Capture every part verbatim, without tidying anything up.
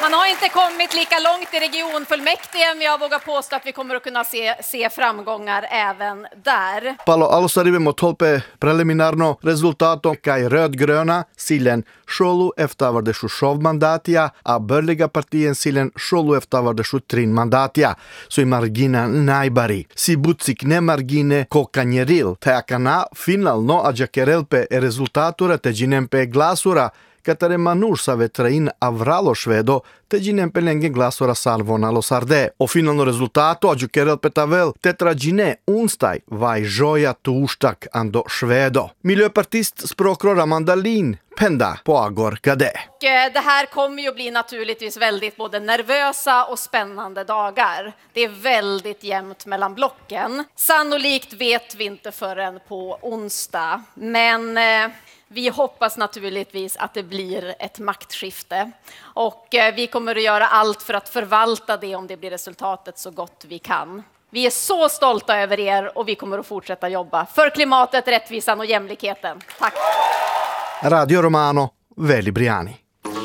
Man har inte kommit lika långt i regionfullmäktige, men jag vågar påstå att vi kommer att kunna se, se framgångar även där. Palo alussa rive tolpe preliminarno rezultato kai rödgröna sillen šolu eftavarde šušov mandatia, a börliga partien sillen šolu eftavarde šutrin mandatia, so i margina najbari. Si bucik ne margine ko kanjeril, teakana finalno a giacherelpe e rezultatura te ginempe glasura, Katare Manouche savait in avralo švedo, te ginempe lenge glasora salvon alo sarde. O finalno rezultato a giucherel petavel tetra gine unstaj vai joja torsdag ando švedo. Miljöpartist språkrör Amanda Lind penda på Agor Gade. Det här kommer ju bli naturligtvis väldigt både nervösa och spännande dagar. Det är väldigt jämnt mellan blocken. Sannolikt vet vi inte förrän på onsdag, men eh, vi hoppas naturligtvis att det blir ett maktskifte. Och eh, vi kommer att göra allt för att förvalta det om det blir resultatet så gott vi kan. Vi är så stolta över er och vi kommer att fortsätta jobba för klimatet, rättvisan och jämlikheten. Tack! Radio Romano, Veli Briani.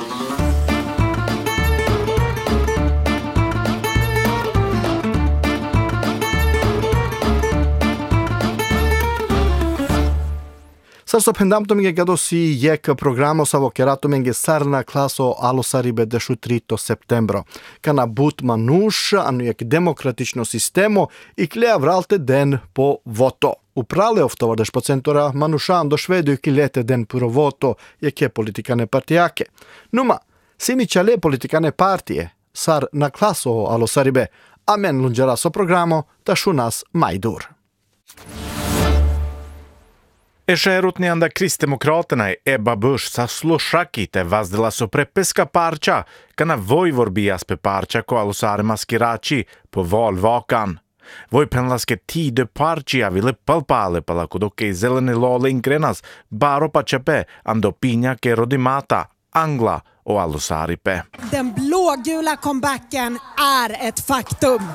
Sarso pendamtomenge gado si jek programo savo keratomenge sarna klaso alosaribe de šutrito septembro. Kana but manuš anu jek demokratično sistemo i klea vralte den po voto. Uprale oftovardeš pocentora manušan do švedu i kilete den puro voto jeke politikane partijake. Numa, simi čale politikane partije sar na klaso alosaribe, amen lunđeraso programo da šunas majdur. Ešerutnijanda kristdemokraterna Ebba Busch sa slušakite vazdela su prepeska parča kana vojvorbijaspe parča ko alusare maskirači po valvakan. Vojpenlaske tide parčija ville palpale pala kudoke zelene lole inkrenas baro pačepe ando pinjake rodimata angla och alusaripe. Den blågula comebacken är ett faktum.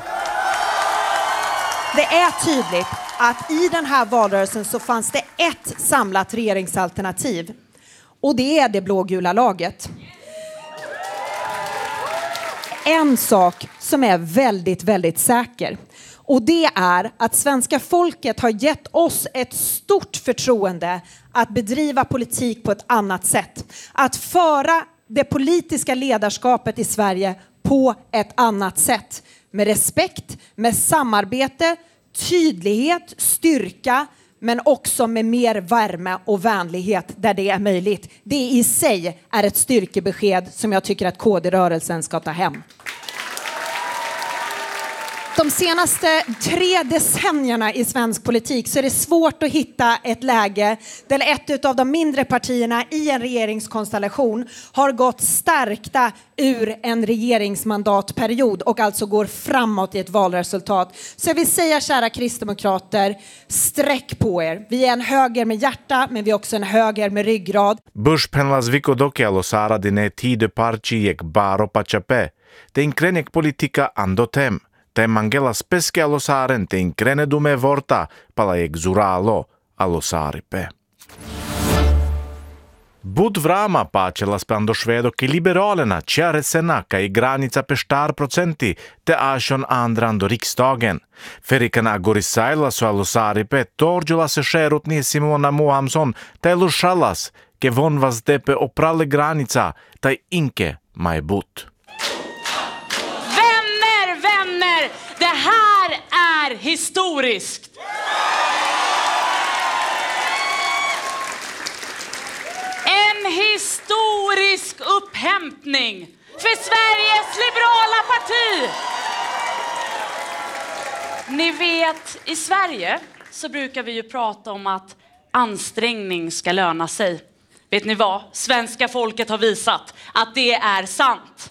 Det är tydligt att i den här valrörelsen så fanns det ett samlat regeringsalternativ. Och det är det blågula laget. En sak som är väldigt, väldigt säker. Och det är att svenska folket har gett oss ett stort förtroende att bedriva politik på ett annat sätt. Att föra det politiska ledarskapet i Sverige på ett annat sätt. Med respekt, med samarbete, tydlighet, styrka, men också med mer värme och vänlighet där det är möjligt. Det i sig är ett styrkebesked som jag tycker att K D-rörelsen ska ta hem. De senaste tre decennierna i svensk politik så är det svårt att hitta ett läge där ett av de mindre partierna i en regeringskonstellation har gått stärkta ur en regeringsmandatperiod och alltså går framåt i ett valresultat. Så jag vill säga, kära kristdemokrater, sträck på er. Vi är en höger med hjärta, men vi är också en höger med ryggrad. Bush penlas vikodoke alosara dine tide parčijek baro pačape. Te inkrenek politika andotem. Te mangela speske alosaren te inkrene dume vorta pala exuralo alosaripe. Bud vrama pačela spando švedo ke liberalena čare senaka i granica peštar procenti te ašon andran do riksdagen. Ferikana gorisajla su alosaripe torđula se šerutnije Simona Mohamson te lušalas ke von vas depe oprale granica taj inke maj but. Det här är historiskt. En historisk upphämtning för Sveriges liberala parti. Ni vet, i Sverige så brukar vi ju prata om att ansträngning ska löna sig. Vet ni vad? Svenska folket har visat att det är sant.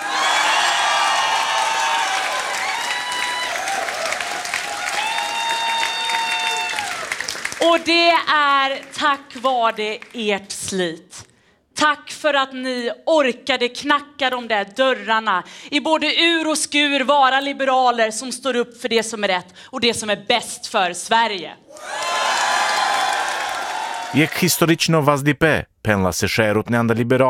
Och det är tack vare ert slit. Tack för att ni orkade knacka de där dörrarna. I både ur och skur vara liberaler som står upp för det som är rätt och det som är bäst för Sverige. Jek historično vazdipe, penla se šerutnjanda liberal.